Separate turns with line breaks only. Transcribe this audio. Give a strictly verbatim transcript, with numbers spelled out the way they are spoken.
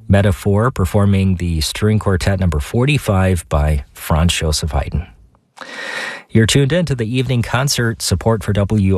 Metaphor performing the string quartet number forty-five by Franz Joseph Haydn. You're tuned in to the evening concert. Support for W